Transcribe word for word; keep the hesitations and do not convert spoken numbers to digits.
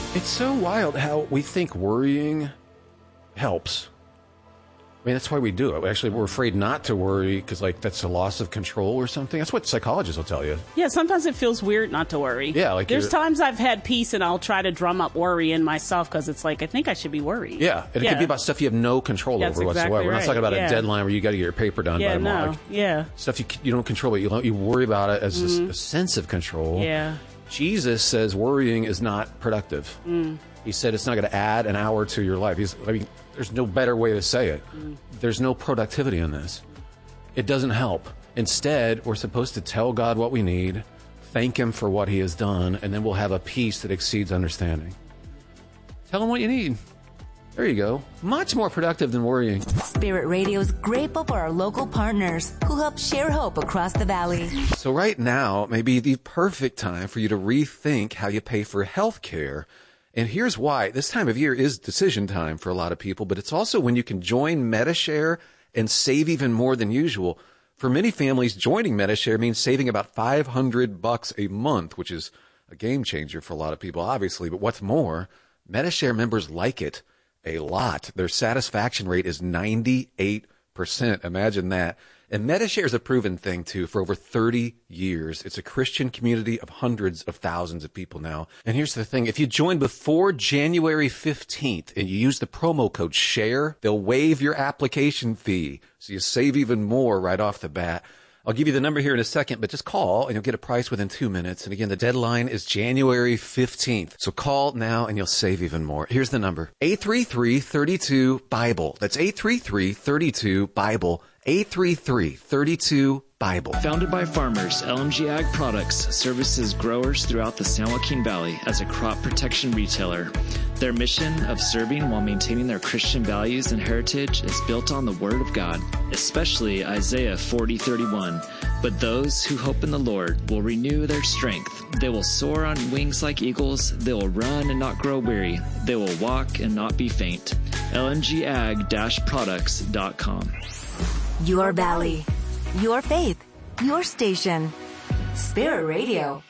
It's so wild how we think worrying helps. I mean, that's why we do it. Actually, we're afraid not to worry because, like, that's a loss of control or something. That's what psychologists will tell you. Yeah, sometimes it feels weird not to worry. Yeah, like there's times I've had peace and I'll try to drum up worry in myself because it's like, I think I should be worried. Yeah, and it yeah. could be about stuff you have no control That's over exactly whatsoever. We're not right. talking about yeah. a deadline where you got to get your paper done yeah, by tomorrow. no. Like, yeah, stuff you you don't control, but you you worry about it as mm-hmm. a, a sense of control. Yeah. Jesus says worrying is not productive. Mm. He said it's not going to add an hour to your life. He's, I mean, there's no better way to say it. Mm. There's no productivity in this. It doesn't help. Instead, we're supposed to tell God what we need, thank Him for what He has done, and then we'll have a peace that exceeds understanding. Tell Him what you need. There you go. Much more productive than worrying. Spirit Radio's grateful for our local partners who help share hope across the valley. So right now may be the perfect time for you to rethink how you pay for health care. And here's why. This time of year is decision time for a lot of people, but it's also when you can join Medi-Share and save even more than usual. For many families, joining Medi-Share means saving about five hundred bucks a month, which is a game changer for a lot of people, obviously. But what's more, Medi-Share members like it a lot. Their satisfaction rate is ninety-eight percent. Imagine that. And Medi-Share is a proven thing, too, for over thirty years. It's a Christian community of hundreds of thousands of people now. And here's the thing. If you join before January fifteenth and you use the promo code SHARE, they'll waive your application fee. So you save even more right off the bat. I'll give you the number here in a second, but just call and you'll get a price within two minutes. And again, the deadline is January fifteenth. So call now and you'll save even more. Here's the number. eight three three, three two, BIBLE. That's eight three three, three two, BIBLE. eight three three, three two, BIBLE. Founded by farmers, L M G Ag Products services growers throughout the San Joaquin Valley as a crop protection retailer. Their mission of serving while maintaining their Christian values and heritage is built on the Word of God, especially Isaiah forty thirty-one. But those who hope in the Lord will renew their strength. They will soar on wings like eagles. They will run and not grow weary. They will walk and not be faint. L M G ag products dot com. Your valley, your faith, your station. Spirit Radio.